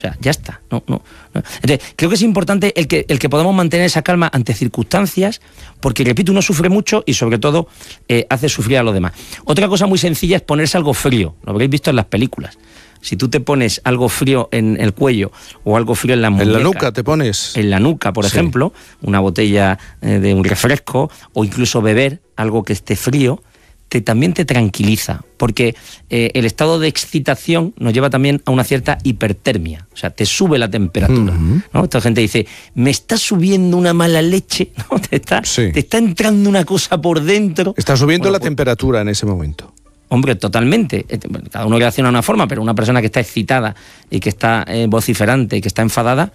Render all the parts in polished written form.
O sea, ya está. No. Entonces, creo que es importante el que podamos mantener esa calma ante circunstancias, porque, repito, uno sufre mucho y, sobre todo, hace sufrir a los demás. Otra cosa muy sencilla es ponerse algo frío. Lo habréis visto en las películas. Si tú te pones algo frío en el cuello o algo frío en la muñeca... ¿En la nuca te pones? En la nuca, por ejemplo, una botella de un refresco, o incluso beber algo que esté frío, también te tranquiliza, porque el estado de excitación nos lleva también a una cierta hipertermia, o sea, te sube la temperatura, ¿no? Esta gente dice, me está subiendo una mala leche, ¿no? Te está entrando una cosa por dentro. Está subiendo la temperatura en ese momento. Hombre, totalmente. Cada uno reacciona de una forma, pero una persona que está excitada y que está vociferante y que está enfadada,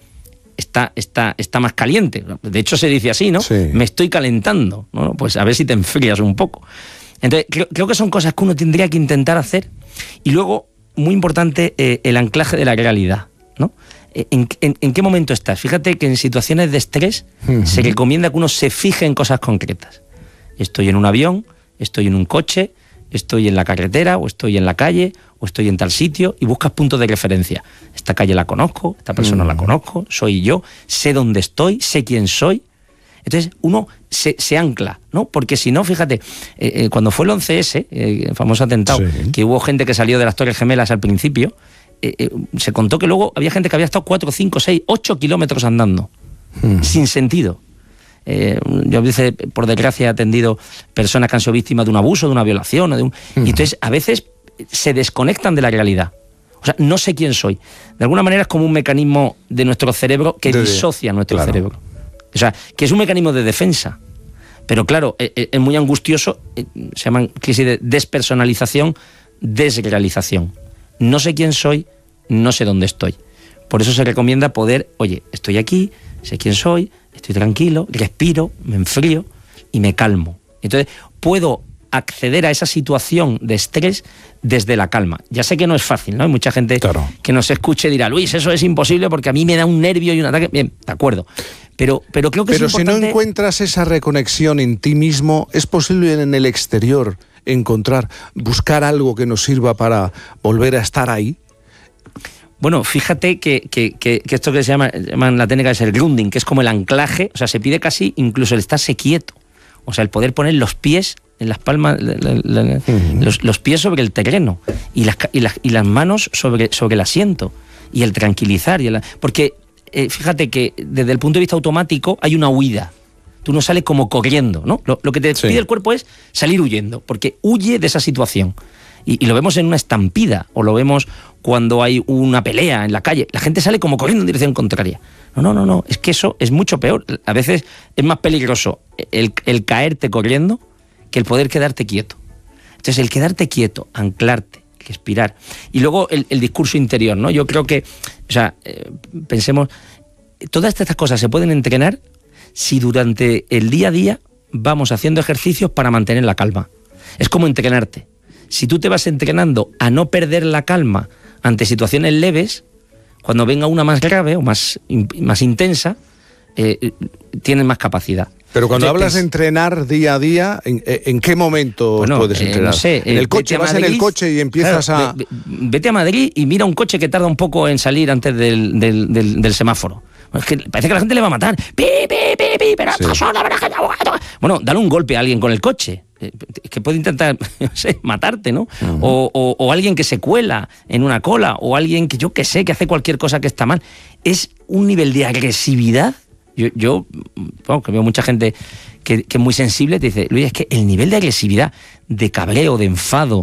está más caliente. De hecho, se dice así, ¿no? Sí. Me estoy calentando, ¿no? Pues a ver si te enfrías un poco. Entonces, creo que son cosas que uno tendría que intentar hacer. Y luego, muy importante, el anclaje de la realidad, ¿no? ¿En qué momento estás? Fíjate que en situaciones de estrés se recomienda que uno se fije en cosas concretas. Estoy en un avión, estoy en un coche, estoy en la carretera, o estoy en la calle, o estoy en tal sitio, y buscas puntos de referencia. Esta calle la conozco, esta persona la conozco, soy yo, sé dónde estoy, sé quién soy. Entonces uno se ancla, ¿no? Porque si no, fíjate, cuando fue el 11S, el famoso atentado, que hubo gente que salió de las Torres Gemelas al principio, se contó que luego había gente que había estado 4, 5, 6, 8 kilómetros andando, sin sentido. Yo a veces, por desgracia, he atendido personas que han sido víctimas de un abuso, de una violación, y entonces a veces se desconectan de la realidad. O sea, no sé quién soy. De alguna manera es como un mecanismo de nuestro cerebro que disocia nuestro cerebro. O sea, que es un mecanismo de defensa. Pero claro, es muy angustioso, se llaman crisis de despersonalización, desrealización. No sé quién soy, no sé dónde estoy. Por eso se recomienda poder, oye, estoy aquí, sé quién soy, estoy tranquilo, respiro, me enfrío y me calmo. Entonces, puedo acceder a esa situación de estrés desde la calma. Ya sé que no es fácil, ¿no? Hay mucha gente que nos escuche y dirá, Luis, eso es imposible porque a mí me da un nervio y un ataque. Bien, de acuerdo. Pero creo que es importante... si no encuentras esa reconexión en ti mismo, ¿es posible en el exterior buscar algo que nos sirva para volver a estar ahí? Bueno, fíjate que esto que se llama la técnica es el grounding, que es como el anclaje, o sea, se pide casi incluso el estarse quieto, o sea, el poder poner los pies en las palmas, los pies sobre el terreno y las manos sobre el asiento, y el tranquilizar, porque fíjate que desde el punto de vista automático hay una huida. Tú no sales como corriendo, ¿no? Lo que te pide el cuerpo es salir huyendo, porque huye de esa situación. Y lo vemos en una estampida, o lo vemos cuando hay una pelea en la calle. La gente sale como corriendo en dirección contraria. No, es que eso es mucho peor. A veces es más peligroso el caerte corriendo que el poder quedarte quieto. Entonces, el quedarte quieto, anclarte, respirar. Y luego el discurso interior, ¿no? Yo creo que, o sea, pensemos, todas estas cosas se pueden entrenar si durante el día a día vamos haciendo ejercicios para mantener la calma. Es como entrenarte. Si tú te vas entrenando a no perder la calma ante situaciones leves, cuando venga una más grave o más intensa, tienes más capacidad. Pero cuando hablas de entrenar día a día, ¿en qué momento puedes entrenar? No sé, en el coche, vas en el coche y empiezas a... Vete a Madrid y mira un coche que tarda un poco en salir antes del semáforo. Es que parece que la gente le va a matar. ¡Pi, pero bueno, dale un golpe a alguien con el coche. Que puede intentar, no sé, matarte, ¿no? O alguien que se cuela en una cola, o alguien que yo que sé, que hace cualquier cosa que está mal. Es un nivel de agresividad. Yo que veo mucha gente que es muy sensible, te dice, Luis, es que el nivel de agresividad, de cabreo, de enfado,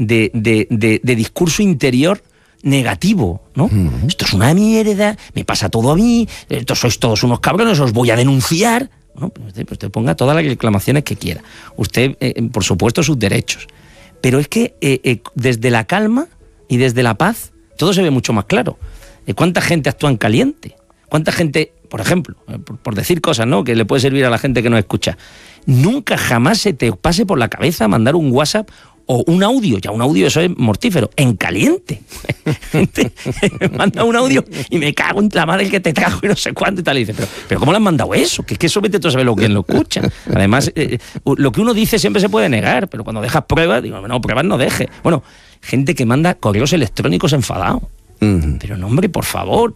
de discurso interior negativo, ¿no? Esto es una mierda, me pasa todo a mí, sois todos unos cabrones, os voy a denunciar. Bueno, pues usted ponga todas las reclamaciones que quiera. Usted, por supuesto, sus derechos. Pero es que desde la calma y desde la paz, todo se ve mucho más claro. ¿Cuánta gente actúa en caliente? ¿Cuánta gente, por ejemplo, por decir cosas, ¿no?, que le puede servir a la gente que nos escucha? Nunca jamás se te pase por la cabeza mandar un WhatsApp o un audio, ya un audio eso es mortífero, en caliente. Gente me manda un audio y me cago en la madre que te trajo y no sé cuánto y tal. Y dice, pero ¿cómo le han mandado eso? Que es que eso vete tú a saber lo que lo escucha. Además, lo que uno dice siempre se puede negar, pero cuando dejas pruebas, digo, no, pruebas no deje. Bueno, gente que manda correos electrónicos enfadados. Pero no, hombre, por favor,